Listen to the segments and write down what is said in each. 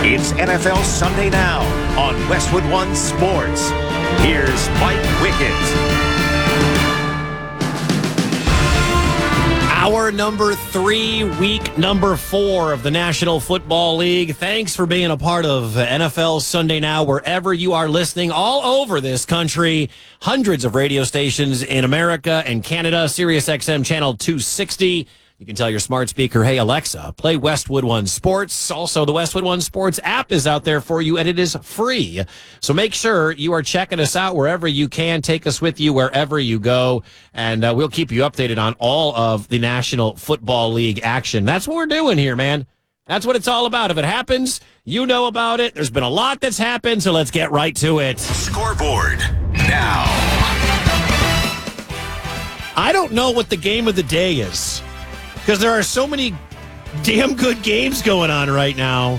It's NFL Sunday Now on Westwood One Sports. Here's Mike Wickett. Hour number 3, week number 4 of the National Football League. Thanks for being a part of NFL Sunday Now, wherever you are listening, all over this country. Hundreds of radio stations in America and Canada. Sirius XM Channel 260. You can tell your smart speaker, hey, Alexa, play Westwood One Sports. Also, the Westwood One Sports app is out there for you, and it is free. So make sure you are checking us out wherever you can. Take us with you wherever you go, and we'll keep you updated on all of the National Football League action. That's what we're doing here, man. That's what it's all about. If it happens, you know about it. There's been a lot that's happened, so let's get right to it. Scoreboard now. I don't know what the game of the day is, because there are so many damn good games going on right now.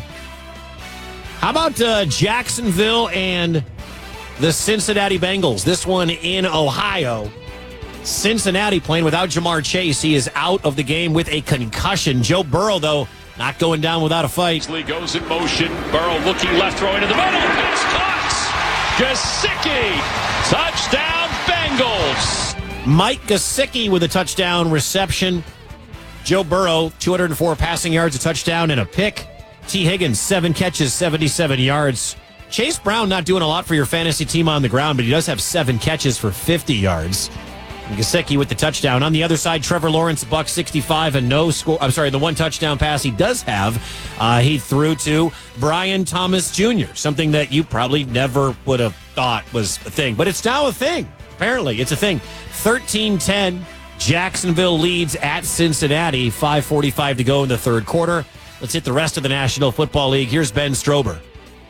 How about Jacksonville and the Cincinnati Bengals? This one in Ohio. Cincinnati playing without Jamar Chase. He is out of the game with a concussion. Joe Burrow, though, not going down without a fight. Goes in motion. Burrow looking left, throwing to the middle. It's caught. Gesicki. Touchdown, Bengals. Mike Gesicki with a touchdown reception. Joe Burrow, 204 passing yards, a touchdown, and a pick. T. Higgins, 7 catches, 77 yards. Chase Brown not doing a lot for your fantasy team on the ground, but he does have 7 catches for 50 yards. And Gesicki with the touchdown. On the other side, Trevor Lawrence, $165 and no score. I'm sorry, the 1 touchdown pass he does have, he threw to Brian Thomas Jr., something that you probably never would have thought was a thing. But it's now a thing. Apparently, it's a thing. 13-10. Jacksonville leads at Cincinnati. 5:45 to go in the third quarter. Let's hit the rest of the National Football League. Here's Ben Strober.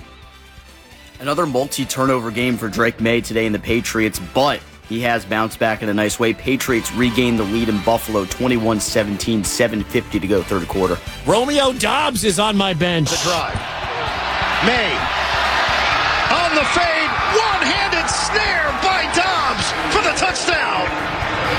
Another multi-turnover game for Drake May today in the Patriots, but he has bounced back in a nice way. Patriots regain the lead in Buffalo, 21-17, 7:50 to go third quarter. Romeo Doubs is on my bench. The drive. May on the fade. One-handed snare by Doubs for the touchdown.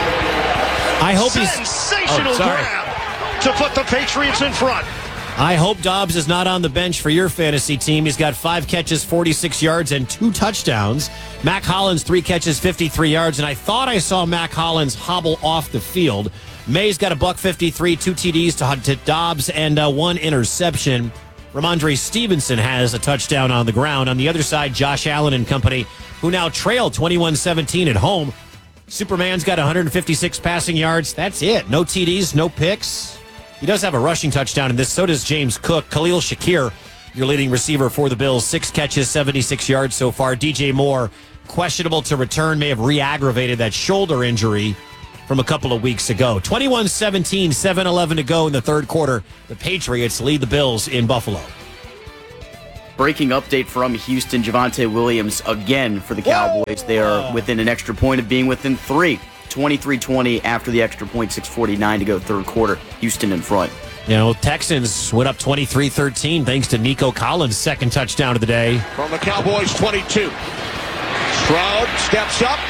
I hope he's sensational grab to put the Patriots in front. I hope Doubs is not on the bench for your fantasy team. He's got 5 catches, 46 yards, and 2 touchdowns. Mac Hollins, 3 catches, 53 yards, and I thought I saw Mac Hollins hobble off the field. May's got $153, 2 TDs to Doubs, and 1 interception. Ramondre Stevenson has a touchdown on the ground. On the other side, Josh Allen and company, who now trail 21-17 at home. Superman's got 156 passing yards. That's it. No TDs, no picks. He does have a rushing touchdown in this. So does James Cook. Khalil Shakir, your leading receiver for the Bills, 6 catches, 76 yards so far. DJ Moore, questionable to return, may have re-aggravated that shoulder injury from a couple of weeks ago. 21-17, 7:11 to go in the third quarter. The Patriots lead the Bills in Buffalo. Breaking update from Houston, Javonte Williams again for the Cowboys. They are within an extra point of being within 3. 23-20 after the extra point, 6:49 to go third quarter. Houston in front. You know, Texans went up 23-13 thanks to Nico Collins' second touchdown of the day. From the Cowboys 22. Stroud steps up.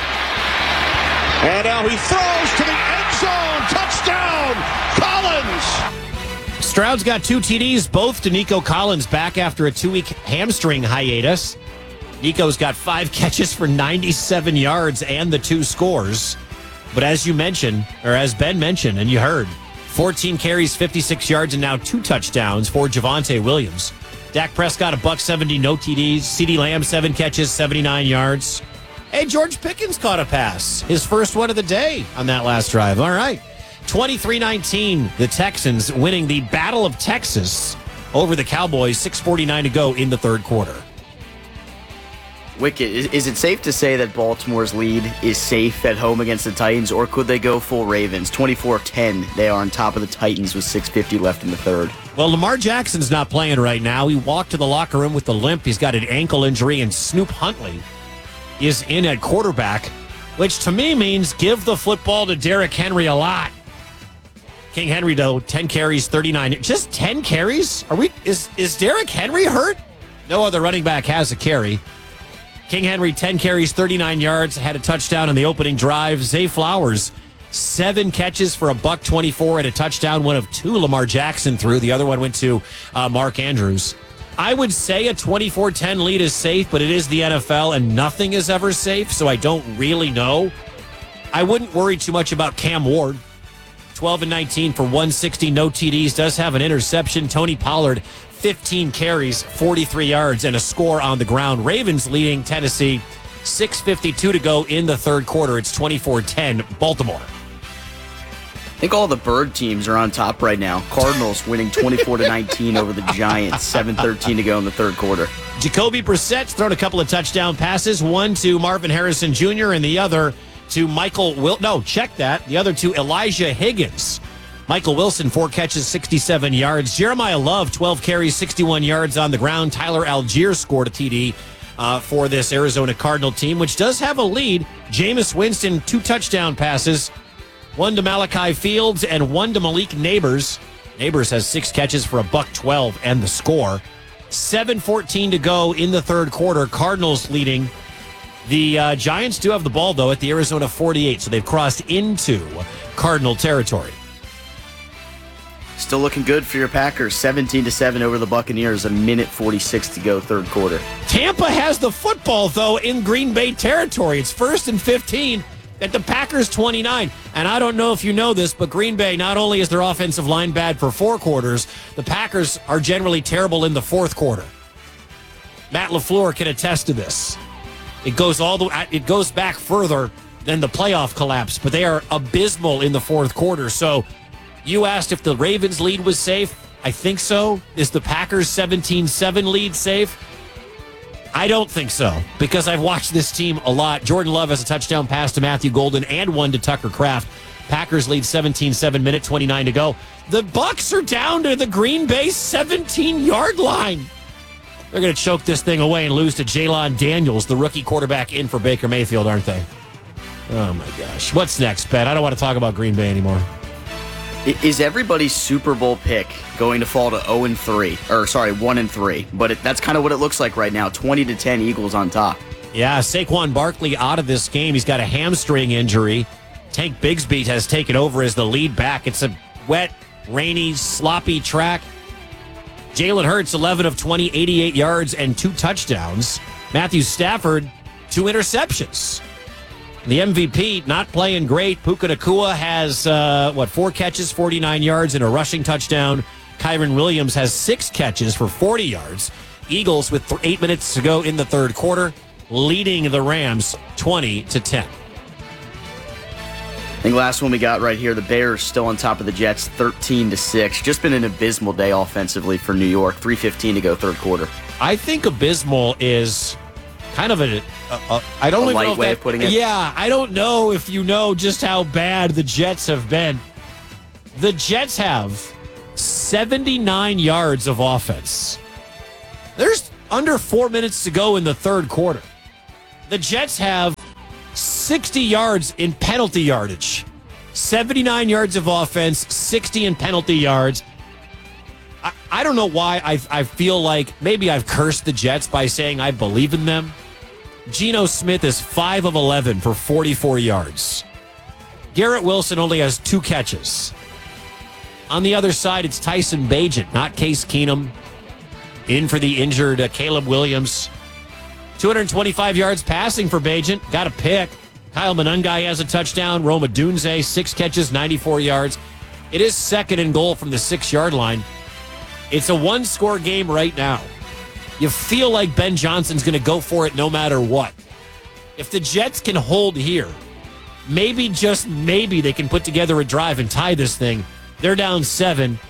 And now he throws to the end zone. Touchdown, Collins. Stroud's got 2 TDs, both to Nico Collins, back after a 2-week hamstring hiatus. Nico's got 5 catches for 97 yards and the 2 scores. But as you mentioned, or as Ben mentioned, and you heard, 14 carries, 56 yards, and now 2 touchdowns for Javonte Williams. Dak Prescott, $170, no TDs. CeeDee Lamb, 7 catches, 79 yards. Hey, George Pickens caught a pass. His first one of the day on that last drive. All right. 23-19, the Texans winning the Battle of Texas over the Cowboys. 6:49 to go in the third quarter. Wicket, is it safe to say that Baltimore's lead is safe at home against the Titans, or could they go full Ravens? 24-10, they are on top of the Titans with 6:50 left in the third. Well, Lamar Jackson's not playing right now. He walked to the locker room with a limp. He's got an ankle injury, and Snoop Huntley is in at quarterback, which to me means give the football to Derrick Henry a lot. King Henry, though, 10 carries, 39. Just 10 carries? Is Derrick Henry hurt? No other running back has a carry. King Henry, 10 carries, 39 yards, had a touchdown on the opening drive. Zay Flowers, 7 catches for $124 and a touchdown. One of 2 Lamar Jackson threw. The other one went to Mark Andrews. I would say a 24-10 lead is safe, but it is the NFL and nothing is ever safe, so I don't really know. I wouldn't worry too much about Cam Ward. 12-19 for 160, no TDs, does have an interception. Tony Pollard, 15 carries, 43 yards, and a score on the ground. Ravens leading Tennessee, 6:52 to go in the third quarter. It's 24-10, Baltimore. I think all the bird teams are on top right now. Cardinals winning 24-19 over the Giants, 7:13 to go in the third quarter. Jacoby Brissett's thrown a couple of touchdown passes, one to Marvin Harrison Jr. and the other to the other to Elijah Higgins. Michael Wilson, 4 catches, 67 yards. Jeremiah Love, 12 carries, 61 yards on the ground. Tyler Algier scored a TD for this Arizona Cardinal team, which does have a lead. Jameis Winston, 2 touchdown passes. One to Malachi Fields and one to Malik Neighbors. Neighbors has 6 catches for $112 and the score. 7:14 to go in the third quarter. Cardinals leading. The Giants do have the ball, though, at the Arizona 48, so they've crossed into Cardinal territory. Still looking good for your Packers. 17-7 over the Buccaneers. 1:46 to go, third quarter. Tampa has the football, though, in Green Bay territory. It's 1st and 15 at the Packers 29. And I don't know if you know this, but Green Bay, not only is their offensive line bad for 4 quarters, the Packers are generally terrible in the fourth quarter. Matt LaFleur can attest to this. It goes back further than the playoff collapse, but they are abysmal in the fourth quarter. So you asked if the Ravens lead was safe. I think so. Is the Packers 17-7 lead safe? I don't think so, because I've watched this team a lot. Jordan Love has a touchdown pass to Matthew Golden and one to Tucker Kraft. Packers lead 17-7, minute 29 to go. The Bucs are down to the Green Bay 17-yard line. They're going to choke this thing away and lose to Jalen Daniels, the rookie quarterback, in for Baker Mayfield, aren't they? Oh, my gosh. What's next, Ben? I don't want to talk about Green Bay anymore. Is everybody's Super Bowl pick going to fall to 1-3? But that's kind of what it looks like right now. 20-10 Eagles on top. Yeah, Saquon Barkley out of this game. He's got a hamstring injury. Tank Bigsby has taken over as the lead back. It's a wet, rainy, sloppy track. Jalen Hurts, 11 of 20, 88 yards and 2 touchdowns. Matthew Stafford, 2 interceptions. The MVP not playing great. Puka Nacua has, 4 catches, 49 yards, and a rushing touchdown. Kyron Williams has 6 catches for 40 yards. Eagles, with 8 minutes to go in the third quarter, leading the Rams 20-10. I think last one we got right here, the Bears still on top of the Jets, 13-6. Just been an abysmal day offensively for New York. 3:15 to go, third quarter. I think abysmal is kind of I don't a even light know if way of putting it. Yeah, I don't know if you know just how bad the Jets have been. The Jets have 79 yards of offense. There's under 4 minutes to go in the third quarter. The Jets have 60 yards in penalty yardage. 79 yards of offense, 60 in penalty yards. I don't know why I feel like maybe I've cursed the Jets by saying I believe in them. Geno Smith is 5 of 11 for 44 yards. Garrett Wilson only has 2 catches. On the other side, it's Tyson Bagent, not Case Keenum. In for the injured Caleb Williams. 225 yards passing for Bagent. Got a pick. Kyle Monangai has a touchdown. Roma Dunze, 6 catches, 94 yards. It is 2nd and goal from the 6-yard line. It's a 1-score game right now. You feel like Ben Johnson's going to go for it no matter what. If the Jets can hold here, maybe, just maybe, they can put together a drive and tie this thing. They're down 7.